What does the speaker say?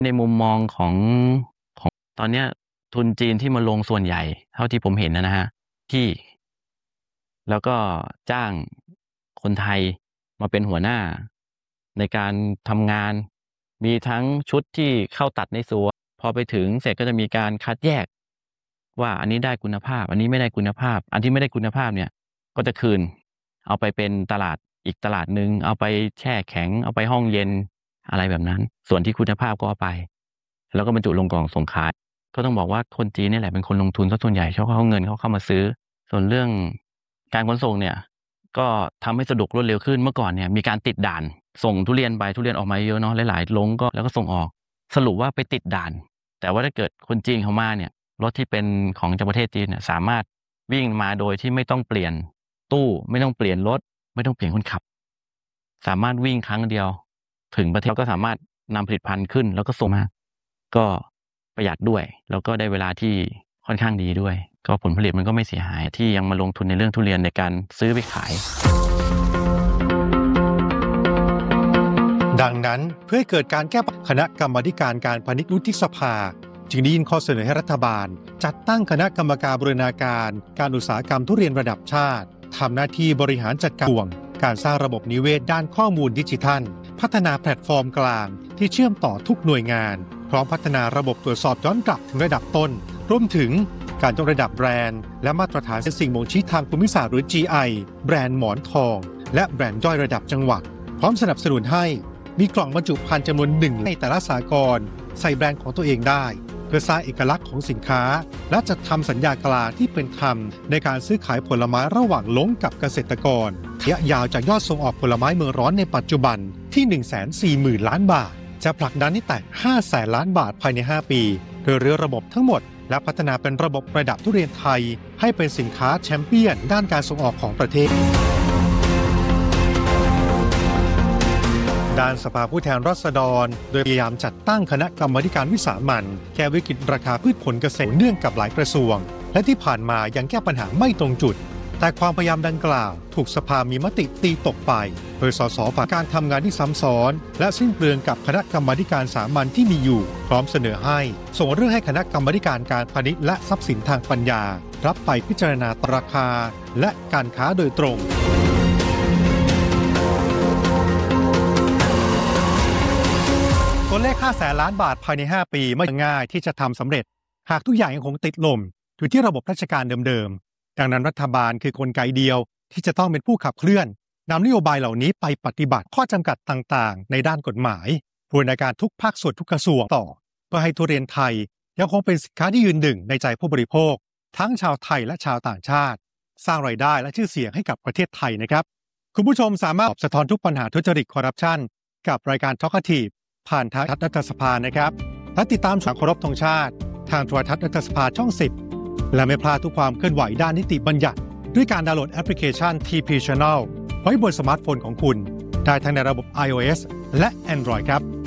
ในมุมมองของตอนเนี้ยทุนจีนที่มาลงส่วนใหญ่เท่าที่ผมเห็นนะครับที่แล้วก็จ้างคนไทยมาเป็นหัวหน้าในการทำงานมีทั้งชุดที่เข้าตัดในสวนพอไปถึงเสร็จก็จะมีการคัดแยกว่าอันนี้ได้คุณภาพอันนี้ไม่ได้คุณภาพอันที่ไม่ได้คุณภาพเนี่ยก็จะคืนเอาไปเป็นตลาดอีกตลาดหนึ่งเอาไปแช่แข็งเอาไปห้องเย็นอะไรแบบนั้นส่วนที่คุณภาพก็เอาไปแล้วก็บรรจุลงกล่องส่งขายก็ต้องบอกว่าคนจีนนี่แหละเป็นคนลงทุนซะส่วนใหญ่เขาเอาเงินเขาเข้ามาซื้อส่วนเรื่องการขนส่งเนี่ยก็ทำให้สะดวกรวดเร็วขึ้นเมื่อก่อนเนี่ยมีการติดด่านส่งทุเรียนไปทุเรียนออกมาเยอะเนาะหลายๆลงก็แล้วก็ส่งออกสรุปว่าไปติดด่านแต่ว่าถ้าเกิดคนจีนเขามาเนี่ยรถที่เป็นของจากประเทศจีนเนี่ยสามารถวิ่งมาโดยที่ไม่ต้องเปลี่ยนตู้ไม่ต้องเปลี่ยนรถไม่ต้องเปลี่ยนคนขับสามารถวิ่งครั้งเดียวถึงประเทศก็สามารถนำผลิตภัณฑ์ขึ้นแล้วก็ส่งมาก็ประหยัดด้วยแล้วก็ได้เวลาที่ค่อนข้างดีด้วยก็ผลผลิตมันก็ไม่เสียหายที่ยังมาลงทุนในเรื่องทุเรียนในการซื้อไปขายดังนั้นเพื่อให้เกิดการแก้ปัญหาคณะกรรมาธิการการพาณิชย์วุฒิสภาจึงได้ยื่นข้อเสนอให้รัฐบาลจัดตั้งคณะกรรมการบูรณาการการอุตสาหกรรมทุเรียนระดับชาติทำหน้าที่บริหารจัดการการสร้างระบบนิเวศด้านข้อมูลดิจิทัลพัฒนาแพลตฟอร์มกลางที่เชื่อมต่อทุกหน่วยงานพร้อมพัฒนาระบบตรวจสอบย้อนกลับถึงระดับต้นรวมถึงการยกระดับแบรนด์และมาตรฐานสิ่งบ่งชี้ทางภูมิศาสตร์หรือ GI แบรนด์หมอนทองและแบรนด์ย่อยระดับจังหวัดพร้อมสนับสนุนให้มีกล่องบรรจุภัณฑ์จำนวน1ในแต่ละสหกรณ์ใส่แบรนด์ของตัวเองได้เพื่อสร้างเอกลักษณ์ของสินค้าและจัดทำสัญญากลางที่เป็นธรรมในการซื้อขายผลไม้ระหว่างลงกับเกษตรกรระยะยาวจากยอดส่งออกผลไม้เมืองร้อนในปัจจุบันที่ 140,000 ล้านบาทจะผลักดันให้แตะ 500,000 ล้านบาทภายใน 5 ปีโดยเรือระบบทั้งหมดและพัฒนาเป็นระบบประดับทุเรียนไทยให้เป็นสินค้าแชมเปี้ยนด้านการส่งออกของประเทศด้านสภาผู้แทนราษฎรโดยพยายามจัดตั้งคณะกรรมาการวิสามัญแก้วิกฤตราคาพืชผลเกษตรเนื่องกับหลายกระทรวงและที่ผ่านมายังแก้ปัญหาไม่ตรงจุดแต่ความพยายามดังกล่าวถูกสภามีมติตีตกไปโดยสสฝ่ายการทำงานที่ซ้ำซ้อนและสิ้นเปลืองกับคณะกรรมาการสามัญที่มีอยู่พร้อมเสนอให้ส่งเรื่องให้คณะกรรมาการการพาณิชย์และทรัพย์สินทางปัญญารับไปพิจารณาราคาและการค้าโดยตรงตัวเลข 500,000 ล้านบาทภายใน 5 ปีไม่ง่ายที่จะทำสำเร็จหากทุกอย่างยังคงติดลมอยู่ที่ระบบราชการเดิมๆดังนั้นรัฐบาลคือกลไกเดียวที่จะต้องเป็นผู้ขับเคลื่อนนำนโยบายเหล่านี้ไปปฏิบัติข้อจำกัดต่างๆในด้านกฎหมายบูรณาการทุกภาคส่วนทุกกระทรวงต่อเพื่อให้ทุเรียนไทยยังคงเป็นสินค้าที่ยืนหนึ่งในใจผู้บริโภคทั้งชาวไทยและชาวต่างชาติสร้างรายได้และชื่อเสียงให้กับประเทศไทยนะครับคุณผู้ชมสามารถสะท้อนทุกปัญหาทุจริตคอร์รัปชันกับรายการ Talkativeผ่านทางรัฐสภานะครับและติดตามฉากเคารพธงชาติทางโทรทัศน์รัฐสภาช่อง 10และไม่พลาดทุกความเคลื่อนไหวด้านนิติบัญญัติด้วยการดาวน์โหลดแอปพลิเคชัน TP Channel ไว้บนสมาร์ทโฟนของคุณได้ทั้งในระบบ iOS และ Android ครับ